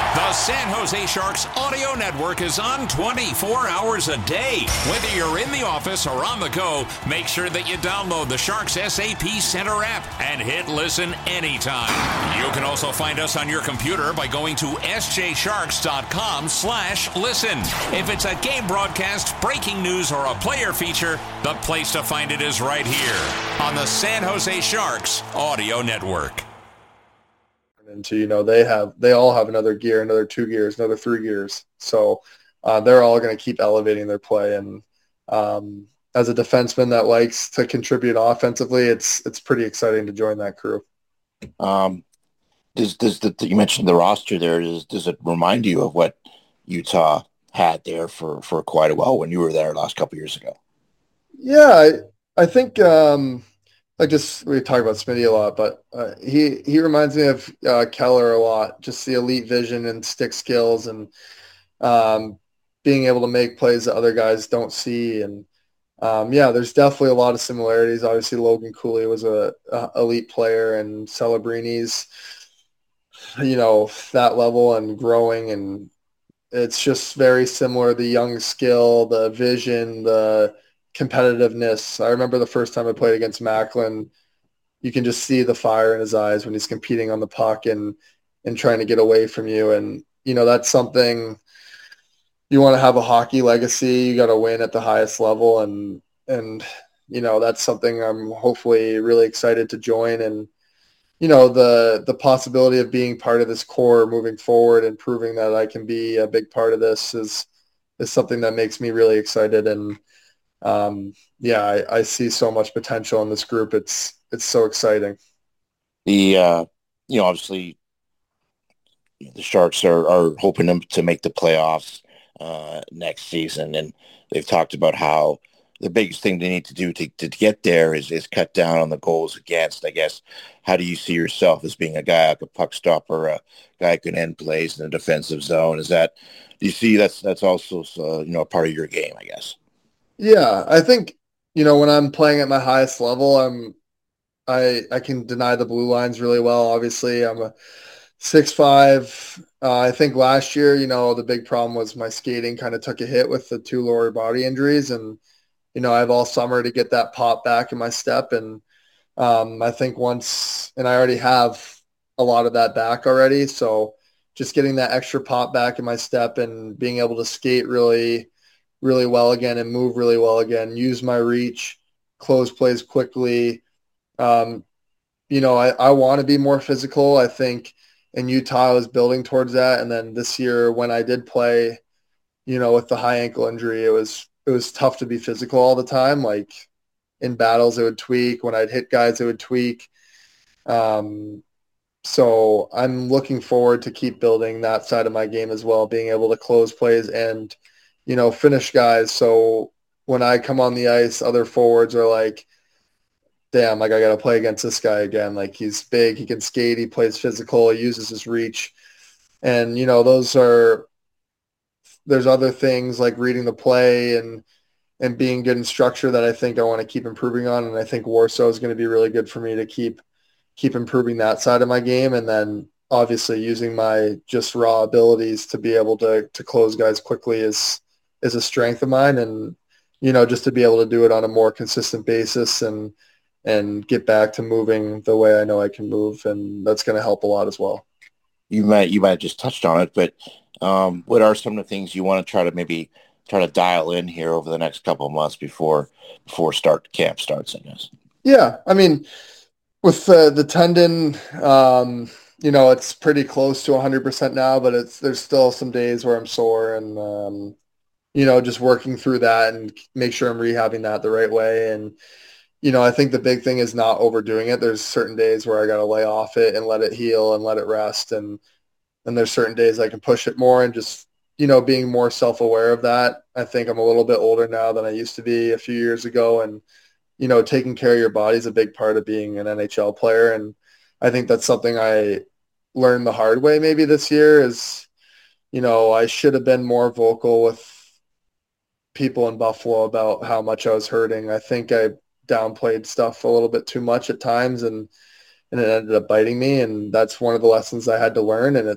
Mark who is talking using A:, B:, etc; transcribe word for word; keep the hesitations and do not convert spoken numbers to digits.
A: The San Jose Sharks audio network is on twenty-four hours a day. Whether you're in the office or on the go, make sure that you download the Sharks S A P Center app and hit listen anytime. You can also find us on your computer by going to s j sharks dot com slash listen. If it's a game broadcast, breaking news, or a player feature, the place to find it is right here on the San Jose Sharks audio network.
B: Into, you know, they have, they all have another gear, another two gears, another three gears. So uh, they're all going to keep elevating their play. And um, as a defenseman that likes to contribute offensively, it's, it's pretty exciting to join that crew.
C: Um, does, does the, you mentioned the roster there. Does, does it remind you of what Utah had there for, for quite a while when you were there last couple of years ago?
B: Yeah, I, I think, um, Like just we talk about Smitty a lot, but uh, he he reminds me of uh, Keller a lot. Just the elite vision and stick skills, and um, being able to make plays that other guys don't see. And um, yeah, there's definitely a lot of similarities. Obviously, Logan Cooley was a, a elite player, and Celebrini's, you know, that level and growing, and it's just very similar. The young skill, the vision, the competitiveness. I remember the first time I played against Macklin, you can just see the fire in his eyes when he's competing on the puck and and trying to get away from you. And, you know, that's something you want to have a hockey legacy. You got to win at the highest level. And, and, you know, that's something I'm hopefully really excited to join. And, you know, the, the possibility of being part of this core moving forward and proving that I can be a big part of this is, is something that makes me really excited. And, Um, yeah, I, I see so much potential in this group. It's it's so exciting.
C: The uh, you know, obviously, the Sharks are, are hoping to, to make the playoffs uh, next season, and they've talked about how the biggest thing they need to do to, to get there is is cut down on the goals against. I guess, how do you see yourself as being a guy like a puck stopper, a guy who can end plays in the defensive zone? Is that, do you see that's that's also uh, you know, a part of your game, I guess?
B: Yeah, I think, you know, when I'm playing at my highest level, I'm I I can deny the blue lines really well. Obviously, I'm a six five. Uh, I think last year, you know, the big problem was my skating kind of took a hit with the two lower body injuries, and you know, I have all summer to get that pop back in my step. And um, I think once, and I already have a lot of that back already, so just getting that extra pop back in my step and being able to skate really really well again and move really well again, use my reach, close plays quickly. Um, you know, I, I want to be more physical. I think in Utah I was building towards that. And then this year when I did play, you know, with the high ankle injury, it was it was tough to be physical all the time. Like in battles, it would tweak. When I'd hit guys, it would tweak. Um, so I'm looking forward to keep building that side of my game as well, being able to close plays and you know, finish guys. So when I come on the ice, other forwards are like, damn, like I got to play against this guy again. Like he's big, he can skate, he plays physical, he uses his reach. And, you know, those are, there's other things like reading the play and, and being good in structure that I think I want to keep improving on. And I think Warsaw is going to be really good for me to keep, keep improving that side of my game. And then obviously using my just raw abilities to be able to, to close guys quickly is, is a strength of mine. And, you know, just to be able to do it on a more consistent basis and, and get back to moving the way I know I can move. And that's going to help a lot as well.
C: You might, you might have just touched on it, but um, what are some of the things you want to try to maybe try to dial in here over the next couple of months before, before start camp starts, I guess?
B: Yeah. I mean, with uh, the tendon, um, you know, it's pretty close to one hundred percent now, but it's, there's still some days where I'm sore and, um, you know, just working through that and make sure I'm rehabbing that the right way. And, you know, I think the big thing is not overdoing it. There's certain days where I got to lay off it and let it heal and let it rest. And then there's certain days I can push it more and just, you know, being more self-aware of that. I think I'm a little bit older now than I used to be a few years ago. And, you know, taking care of your body is a big part of being an N H L player. And I think that's something I learned the hard way maybe this year is, you know, I should have been more vocal with people in Buffalo about how much I was hurting. I think I downplayed stuff a little bit too much at times and and it ended up biting me. And that's one of the lessons I had to learn. And it's